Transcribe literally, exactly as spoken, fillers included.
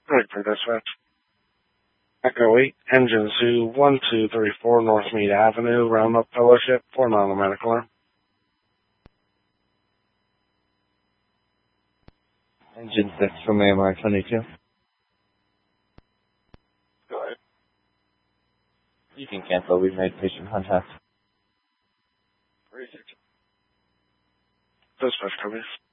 Right for dispatch. Echo eight, engine two, one two three four North Mead Avenue, Roundup Fellowship, for non-medical arm. Engine six from A M R twenty-two. Go ahead. You can cancel. We've made patient contact. Dispatch copies.